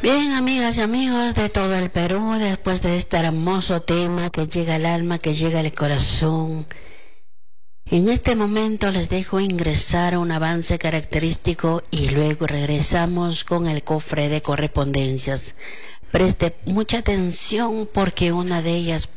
Bien, amigas y amigos de todo el Perú, después de este hermoso tema que llega al alma, que llega al corazón, en este momento les dejo ingresar un avance característico y luego regresamos con el cofre de correspondencias. Preste mucha atención porque una de ellas